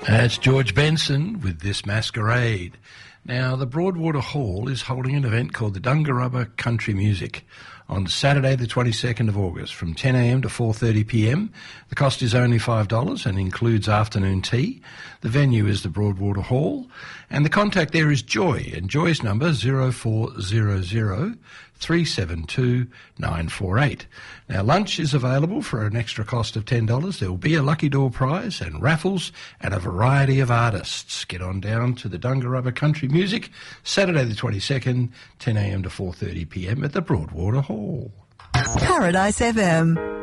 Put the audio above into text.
That's George Benson with This Masquerade. Now, the Broadwater Hall is holding an event called the Dungarubba Country Music on Saturday the 22nd of August from 10 a.m. to 4:30 p.m. The cost is only $5 and includes afternoon tea. The venue is the Broadwater Hall, and the contact there is Joy, and Joy's number 0400 372 948. Now, lunch is available for an extra cost of $10. There will be a lucky door prize and raffles and a variety of artists. Get on down to the Dungarubba Country Music, Saturday the 22nd, 10 a.m. to 4:30 p.m. at the Broadwater Hall. Paradise FM.